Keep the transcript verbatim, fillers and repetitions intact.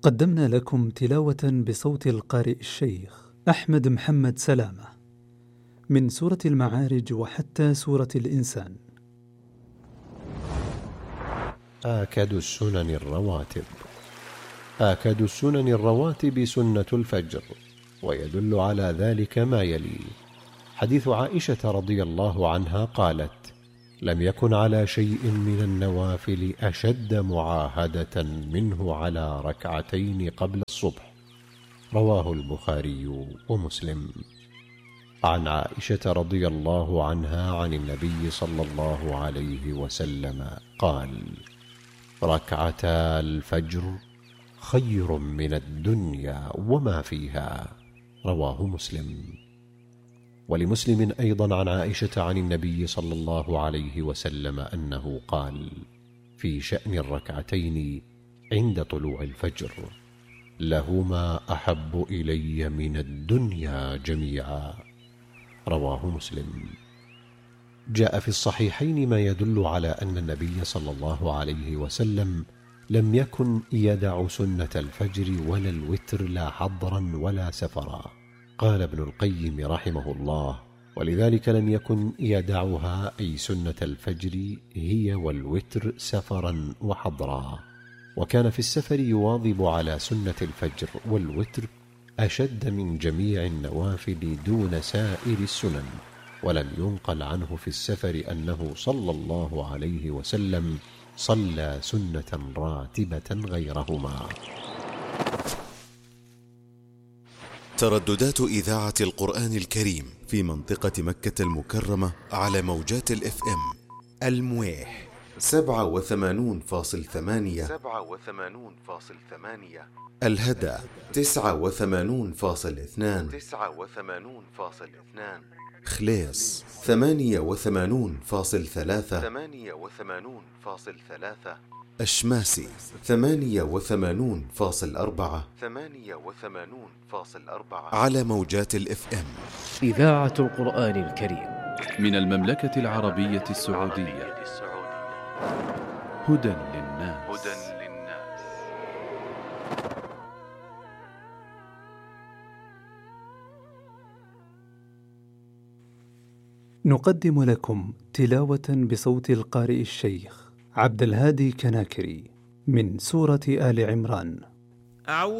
قدمنا لكم تلاوة بصوت القارئ الشيخ أحمد محمد سلامة من سورة المعارج وحتى سورة الإنسان. آكد السنن الرواتب. آكد السنن الرواتب سنة الفجر، ويدل على ذلك ما يلي: حديث عائشة رضي الله عنها قالت: لم يكن على شيء من النوافل أشد معاهدة منه على ركعتين قبل الصبح. رواه البخاري ومسلم. عن عائشة رضي الله عنها عن النبي صلى الله عليه وسلم قال: ركعتا الفجر خير من الدنيا وما فيها. رواه مسلم. ولمسلم أيضا عن عائشة عن النبي صلى الله عليه وسلم أنه قال في شأن الركعتين عند طلوع الفجر: لهما أحب إلي من الدنيا جميعا. رواه مسلم. جاء في الصحيحين ما يدل على أن النبي صلى الله عليه وسلم لم يكن يدع سنة الفجر ولا الوتر لا حضرا ولا سفرا. قال ابن القيم رحمه الله: ولذلك لم يكن يدعها أي سنة الفجر هي والوتر سفرا وحضرا، وكان في السفر يواظب على سنة الفجر والوتر أشد من جميع النوافل دون سائر السنن. ولم ينقل عنه في السفر أنه صلى الله عليه وسلم صلى سنة راتبة غيرهما. ترددات إذاعة القرآن الكريم في منطقة مكة المكرمة على موجات الاف ام: المويح سبعة وثمانون فاصل ثمانية، سبعة وثمانون فاصل ثمانية، الهدى تسعة وثمانون فاصل اثنان، تسعة وثمانون فاصل اثنان، خليص ثمانية وثمانون فاصل ثلاثة، ثمانية وثمانون فاصل ثلاثة، أشماسي ثمانية وثمانون فاصل أربعة، ثمانية وثمانون فاصل أربعة، على موجات الاف ام. إذاعة القرآن الكريم من المملكة العربية السعودية. هدى للناس. هدى للناس. نقدم لكم تلاوة بصوت القارئ الشيخ عبد الهادي كناكري من سورة آل عمران.